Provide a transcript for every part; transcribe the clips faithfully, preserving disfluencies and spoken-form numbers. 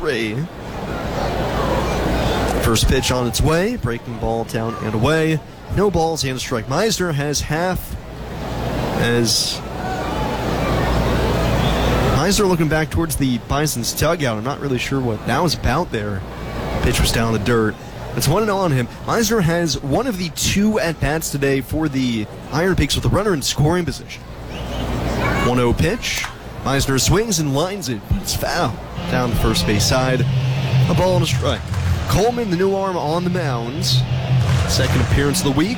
three. First pitch on its way, breaking ball down and away. No balls and a strike. Meisner has half as Meisner looking back towards the Bison's dugout. I'm not really sure what that was about there. Pitch was down the dirt. It's one and oh on him. Meisner has one of the two at-bats today for the Iron Pigs with a runner in scoring position. one oh pitch. Meisner swings and lines it, but it's foul down the first base side. A ball and a strike. Coleman, the new arm on the mound. Second appearance of the week.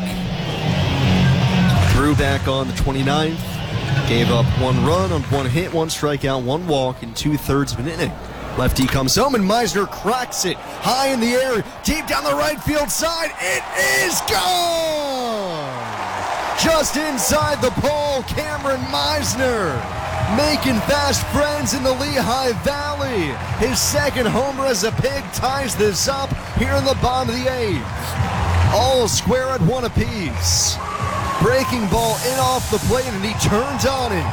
Threw back on the twenty-ninth. Gave up one run on one hit, one strikeout, one walk in two-thirds of an inning. Lefty comes home and Meisner cracks it high in the air, deep down the right field side. It is gone! Just inside the pole, Cameron Meisner making fast friends in the Lehigh Valley. His second homer as a Pig ties this up here in the bottom of the eighth. All square at one apiece. Breaking ball in off the plate, and he turns on it.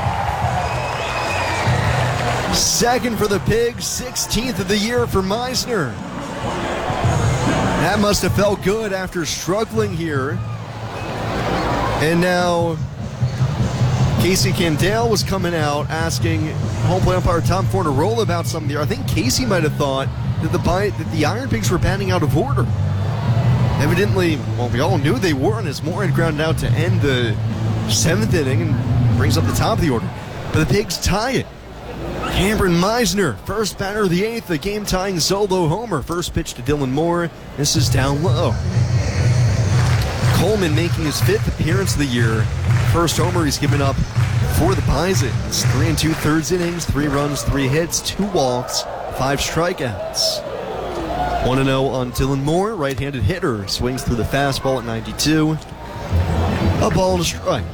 Second for the Pigs, sixteenth of the year for Meisner. That must have felt good after struggling here. And now Casey Candale was coming out asking home plate umpire Tom Fornarola about something there. I think Casey might have thought that the that the Iron Pigs were batting out of order. Evidently, well, we all knew they weren't as Moore had grounded out to end the seventh inning and brings up the top of the order. But the Pigs tie it. Cameron Meisner, first batter of the eighth, a game-tying solo homer. First pitch to Dylan Moore. This is down low. Coleman making his fifth appearance of the year. First homer he's given up for the Bisons. Three and two-thirds innings, three runs, three hits, two walks, five strikeouts. one and oh on Dylan Moore, right-handed hitter. Swings through the fastball at ninety-two. A ball and a strike.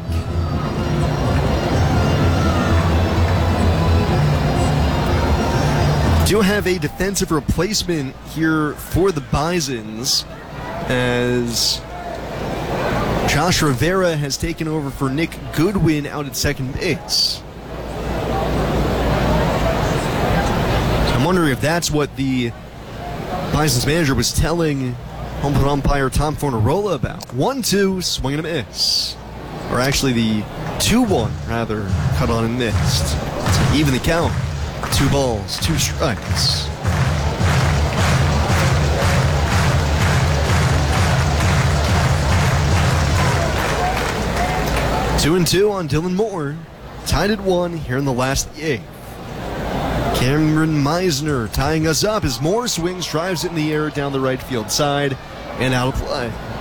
Do have a defensive replacement here for the Bisons as Josh Rivera has taken over for Nick Goodwin out at second base. I'm wondering if that's what the Bison's manager was telling home plate umpire Tom Fornarola about. one two, swing and a miss. Or actually the two one, rather, cut on and missed. To even the count. Two balls, two strikes. Two and two on Dylan Moore. Tied at one here in the last eighth. Cameron Meisner tying us up as Moore swings, drives it in the air down the right field side and out of play.